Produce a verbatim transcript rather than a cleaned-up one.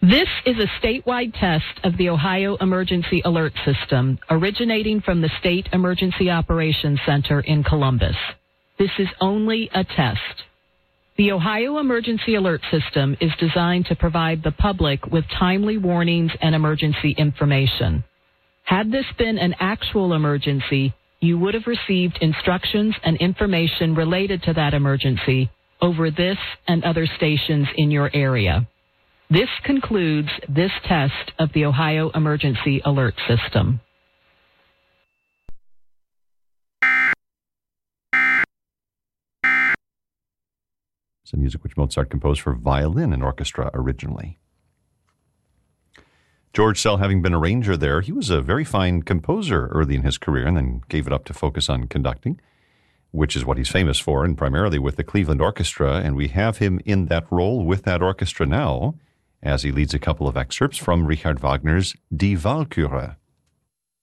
This is a statewide test of the Ohio Emergency Alert System, originating from the State Emergency Operations Center in Columbus. This is only a test. The Ohio Emergency Alert System is designed to provide the public with timely warnings and emergency information. Had this been an actual emergency, you would have received instructions and information related to that emergency over this and other stations in your area. This concludes this test of the Ohio Emergency Alert System. Some music which Mozart composed for violin and orchestra originally. George Szell, having been arranger there, he was a very fine composer early in his career and then gave it up to focus on conducting, which is what he's famous for, and primarily with the Cleveland Orchestra. And we have him in that role with that orchestra now, as he leads a couple of excerpts from Richard Wagner's Die Walküre.